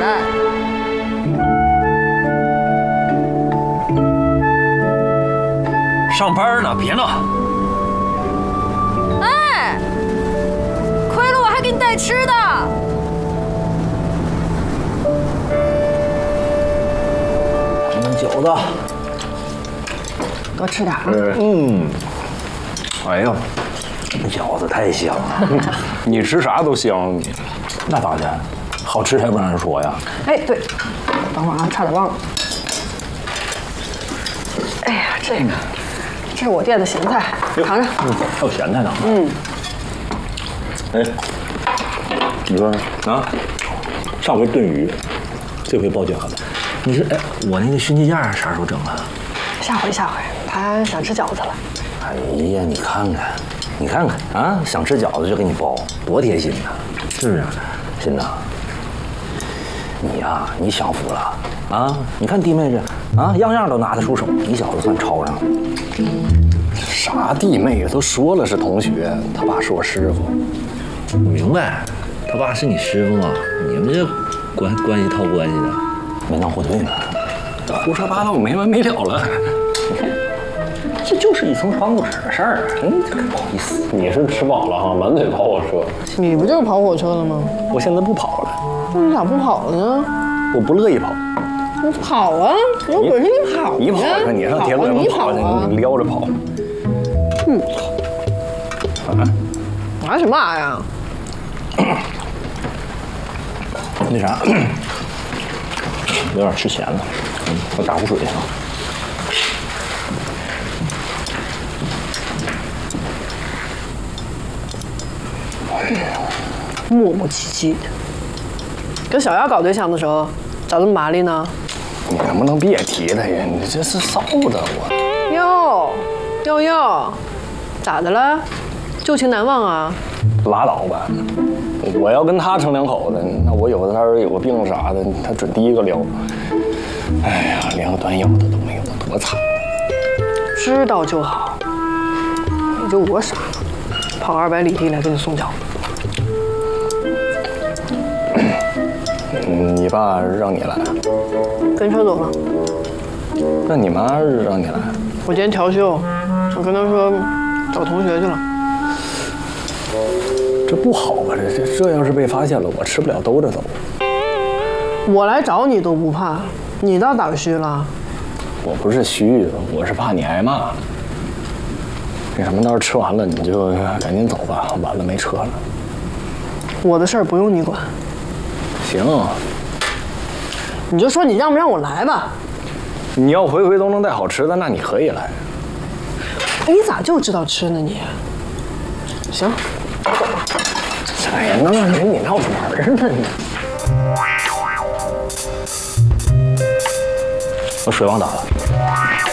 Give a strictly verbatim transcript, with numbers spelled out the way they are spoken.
来。 上班呢，别闹。 哎，亏了我还给你带吃的。 饺子， 多吃点啊。 嗯。哎呦，饺子太香了。 你吃啥都香。 那当然，好吃才不让人说呀。 哎，对，等会儿啊，差点忘了。哎呀，这个，这是我店的咸菜，尝尝。 嗯，还有咸菜呢。 嗯。 哎，你说啊？上回炖鱼，这回包饺子。你说，哎，我那个熏鸡架啥时候整啊？ 下回下回，他想吃饺子了。 哎呀，你看看，你看看啊，想吃饺子就给你包，多贴心呐，是不是？真的，你呀、啊，你享福了啊！你看弟妹这啊，样样都拿得出手，你小子算抄上了。 啥弟妹呀？都说了是同学，他爸是我师傅。 我明白，他爸是你师傅嘛，你们这关关系套关系的，门当户对呢。 胡说八道没完没了了。 这就是一层窗户纸的事儿，嗯，这个不好意思。 你是吃饱了哈，满嘴跑火车。 你不就是跑火车了吗？ 我现在不跑了。 那你咋不跑了呢？ 我不乐意跑。 你跑啊！有本事你跑！ 你跑去，你上铁轨上跑去，你撩着跑。 嗯。 啊？ 玩什么玩意儿？ 那啥，有点吃咸了，嗯，我打壶水啊。 磨磨唧唧的。跟小丫搞对象的时候，咋这么麻利呢？ 你能不能别提他呀？你这是臊的我。 哟，哟哟，咋的了？旧情难忘啊？ 拉倒吧！我要跟他成两口子，那我有的他儿有个病啥的，他准第一个撩。哎呀，连个短腰的都没有，多惨！ 知道就好。你就我傻，跑二百里地来给你送饺子。 你爸让你来， 跟车走了。 那你妈让你来？ 我今天调休，我跟他说找同学去了。 这不好吧？这这这要是被发现了，我吃不了兜着走。 我来找你都不怕，你倒胆虚了。 我不是虚，我是怕你挨骂。那什么，到时候吃完了你就赶紧走吧，晚了没车了。 我的事儿不用你管。 行， 你就说你让不让我来吧。 你要回回都能带好吃的，那你可以来。 你咋就知道吃呢你？行。 哎呀，那跟你闹着玩呢你。 我水忘打了。